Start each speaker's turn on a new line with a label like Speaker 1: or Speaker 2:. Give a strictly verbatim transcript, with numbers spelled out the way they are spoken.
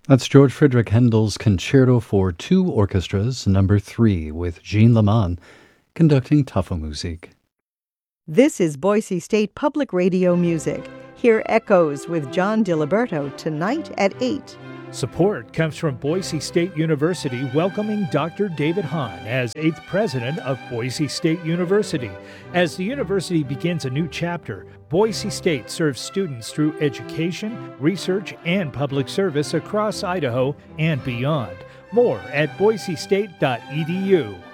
Speaker 1: That's George Friedrich Handel's Concerto for Two Orchestras, number three, with Jean Laman conducting Tafelmusik.
Speaker 2: This is Boise State Public Radio Music. Hear Echoes with John DiLiberto tonight at eight.
Speaker 3: Support comes from Boise State University welcoming Doctor David Hahn as eighth president of Boise State University. As the university begins a new chapter, Boise State serves students through education, research, and public service across Idaho and beyond. More at boise state dot e d u.